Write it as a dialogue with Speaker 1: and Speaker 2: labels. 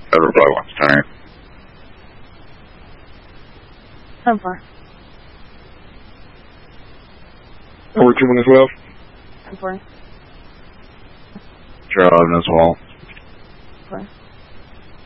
Speaker 1: Everybody wants 10.
Speaker 2: 10-4.
Speaker 1: Over 2 minutes left.
Speaker 2: 10-4.
Speaker 1: Sure, 11 as well.
Speaker 2: 4.